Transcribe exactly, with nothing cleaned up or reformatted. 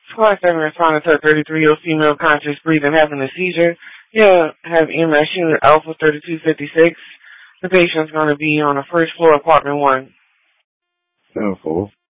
Squad seven responding to a thirty-three-year-old female conscious breathing having a seizure. Yeah, have E M S unit Alpha thirty-two fifty-six. The patient's going to be on the first floor, apartment one. ten four.